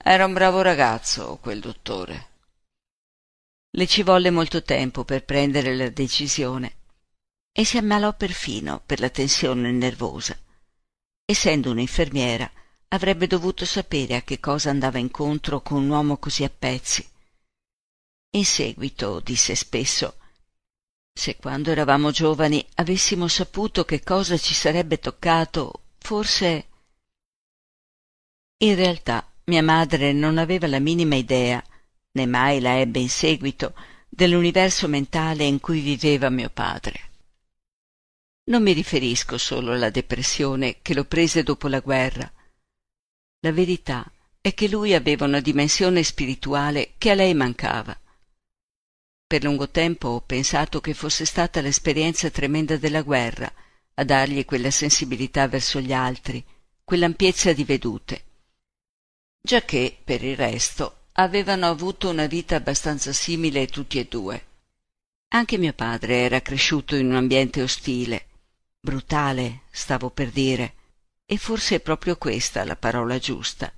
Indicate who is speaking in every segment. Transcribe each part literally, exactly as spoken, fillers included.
Speaker 1: Era un bravo ragazzo, quel dottore. Le ci volle molto tempo per prendere la decisione e si ammalò perfino per la tensione nervosa. Essendo un'infermiera, avrebbe dovuto sapere a che cosa andava incontro con un uomo così a pezzi. In seguito disse spesso: se quando eravamo giovani avessimo saputo che cosa ci sarebbe toccato, forse... In realtà mia madre non aveva la minima idea, né mai la ebbe in seguito, dell'universo mentale in cui viveva mio padre. Non mi riferisco solo alla depressione che lo prese dopo la guerra. La verità è che lui aveva una dimensione spirituale che a lei mancava. Per lungo tempo ho pensato che fosse stata l'esperienza tremenda della guerra a dargli quella sensibilità verso gli altri, quell'ampiezza di vedute, giacché, per il resto, avevano avuto una vita abbastanza simile tutti e due. Anche mio padre era cresciuto in un ambiente ostile, brutale, stavo per dire, e forse è proprio questa la parola giusta.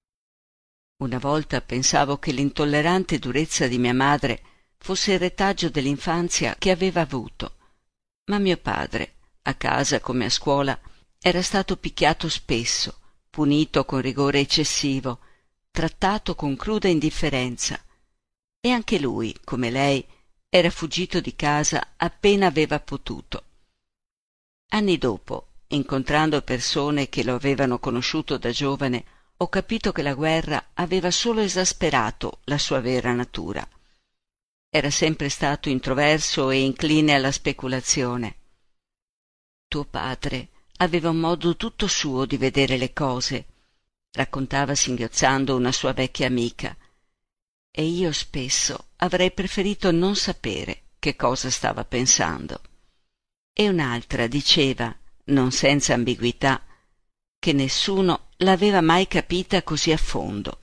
Speaker 1: Una volta pensavo che l'intollerante durezza di mia madre fosse il retaggio dell'infanzia che aveva avuto, ma mio padre, a casa come a scuola, era stato picchiato spesso, punito con rigore eccessivo, trattato con cruda indifferenza, e anche lui, come lei, era fuggito di casa appena aveva potuto. Anni dopo, incontrando persone che lo avevano conosciuto da giovane, ho capito che la guerra aveva solo esasperato la sua vera natura. Era sempre stato introverso e incline alla speculazione. Tuo padre aveva un modo tutto suo di vedere le cose, raccontava singhiozzando una sua vecchia amica, e io spesso avrei preferito non sapere che cosa stava pensando. E un'altra diceva, non senza ambiguità, che nessuno l'aveva mai capita così a fondo.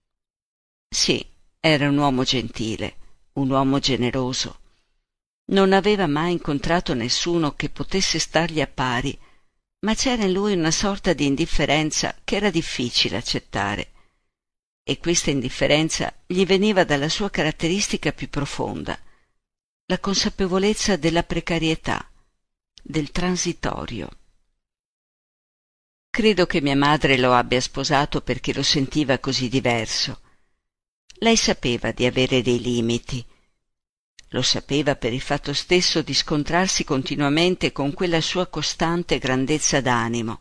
Speaker 1: Sì, era un uomo gentile, un uomo generoso. Non aveva mai incontrato nessuno che potesse stargli a pari, ma c'era in lui una sorta di indifferenza che era difficile accettare, e questa indifferenza gli veniva dalla sua caratteristica più profonda, la consapevolezza della precarietà, del transitorio. Credo che mia madre lo abbia sposato perché lo sentiva così diverso. Lei sapeva di avere dei limiti. Lo sapeva per il fatto stesso di scontrarsi continuamente con quella sua costante grandezza d'animo.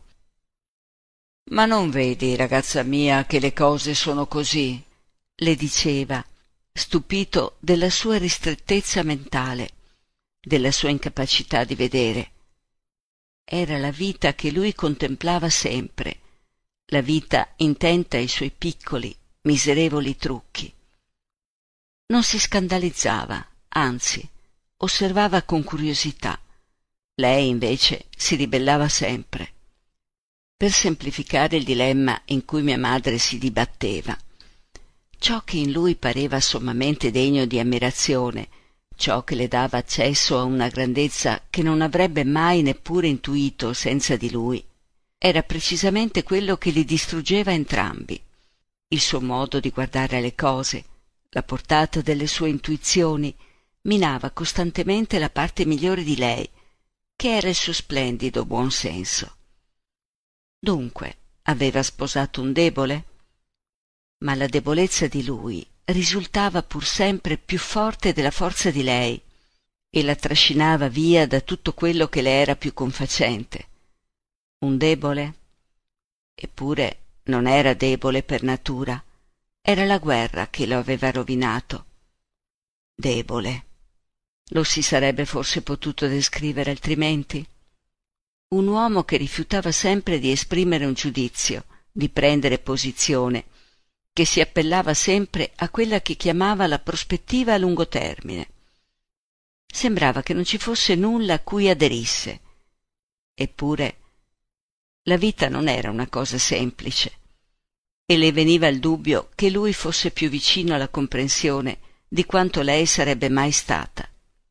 Speaker 1: «Ma non vedi, ragazza mia, che le cose sono così?» le diceva, stupito della sua ristrettezza mentale, della sua incapacità di vedere. Era la vita che lui contemplava sempre, la vita intenta ai suoi piccoli, miserevoli trucchi. Non si scandalizzava, anzi, osservava con curiosità. Lei, invece, si ribellava sempre. Per semplificare il dilemma in cui mia madre si dibatteva, ciò che in lui pareva sommamente degno di ammirazione, ciò che le dava accesso a una grandezza che non avrebbe mai neppure intuito senza di lui, era precisamente quello che li distruggeva entrambi: il suo modo di guardare le cose, la portata delle sue intuizioni, minava costantemente la parte migliore di lei, che era il suo splendido buon senso. Dunque, aveva sposato un debole? Ma la debolezza di lui risultava pur sempre più forte della forza di lei e la trascinava via da tutto quello che le era più confacente. Un debole? Eppure non era debole per natura, era la guerra che lo aveva rovinato. Debole. Lo si sarebbe forse potuto descrivere altrimenti? Un uomo che rifiutava sempre di esprimere un giudizio, di prendere posizione, che si appellava sempre a quella che chiamava la prospettiva a lungo termine. Sembrava che non ci fosse nulla a cui aderisse. Eppure la vita non era una cosa semplice, e le veniva il dubbio che lui fosse più vicino alla comprensione di quanto lei sarebbe mai stata.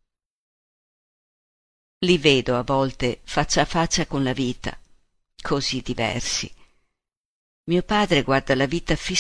Speaker 1: Li vedo a volte faccia a faccia con la vita, così diversi. Mio padre guarda la vita